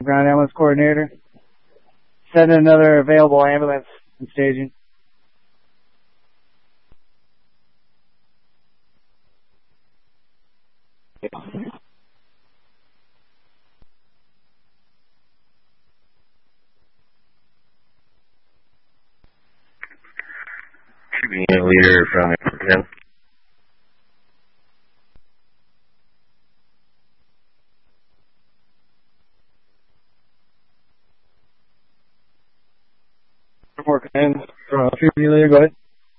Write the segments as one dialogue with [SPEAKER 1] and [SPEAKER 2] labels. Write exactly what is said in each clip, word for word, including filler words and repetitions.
[SPEAKER 1] Ground ambulance coordinator. Send another available ambulance and staging.
[SPEAKER 2] Treatment unit leader from African.
[SPEAKER 1] Report in from treatment unit leader, go ahead.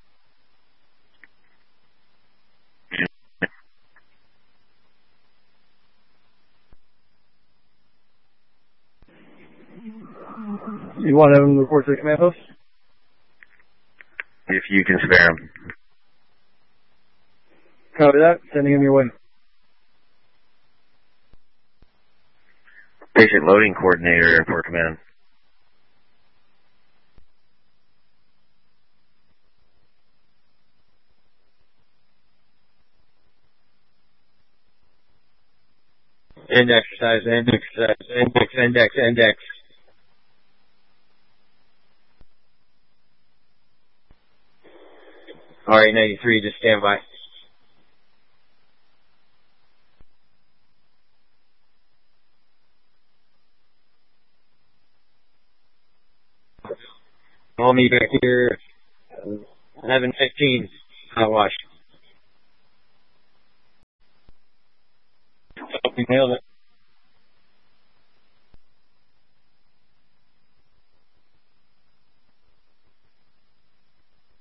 [SPEAKER 1] You want to report to the command post?
[SPEAKER 2] If you can spare him.
[SPEAKER 1] Copy that. Sending him your way.
[SPEAKER 2] Patient loading coordinator, Airport Command.
[SPEAKER 3] End exercise, end exercise, index, index, index. R A ninety-three, just stand by. Call me back here, eleven fifteen, hot wash. You nailed it.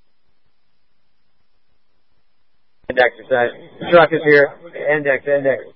[SPEAKER 3] End exercise. Truck is here. Index, index.